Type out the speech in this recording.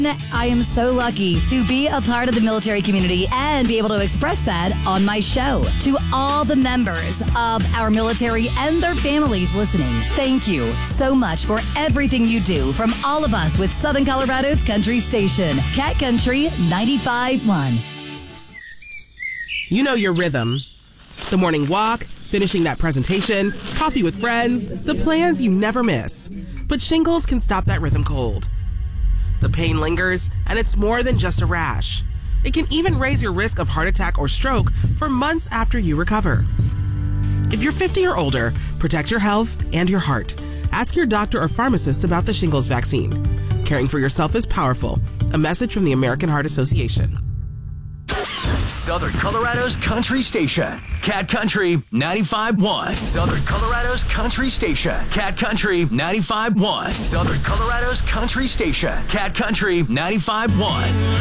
I am so lucky to be a part of the military community and be able to express that on my show. To all the members of our military and their families listening, thank you so much for everything you do from all of us with Southern Colorado's country station, Cat Country 95.1. You know your rhythm. The morning walk, finishing that presentation, coffee with friends, the plans you never miss. But shingles can stop that rhythm cold. The pain lingers, and it's more than just a rash. It can even raise your risk of heart attack or stroke for months after you recover. If you're 50 or older, protect your health and your heart. Ask your doctor or pharmacist about the shingles vaccine. Caring for yourself is powerful. A message from the American Heart Association. Southern Colorado's country station, Cat Country 95.1. Southern Colorado's country station, Cat Country 95.1. Southern Colorado's country station, Cat Country 95.1.